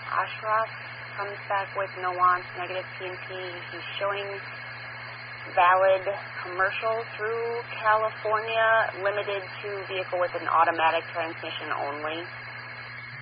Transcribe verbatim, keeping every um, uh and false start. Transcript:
Ashraf comes back with no wants, negative P and P. He's showing valid commercial through California, limited to vehicle with an automatic transmission only.